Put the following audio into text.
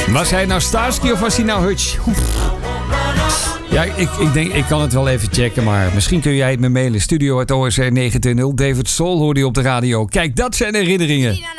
Was hij nou Starsky of was hij nou Hutch? Ja, ik denk, ik kan het wel even checken, maar misschien kun jij het me mailen. Studio@OSR 920. David Soul hoorde je op de radio. Kijk, dat zijn herinneringen.